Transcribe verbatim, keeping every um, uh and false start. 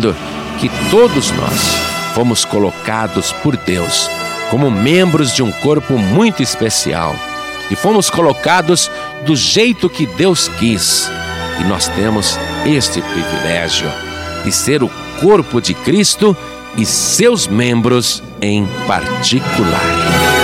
lembrando que todos nós fomos colocados por Deus como membros de um corpo muito especial e fomos colocados do jeito que Deus quis. E nós temos este privilégio de ser o corpo de Cristo e seus membros em particular.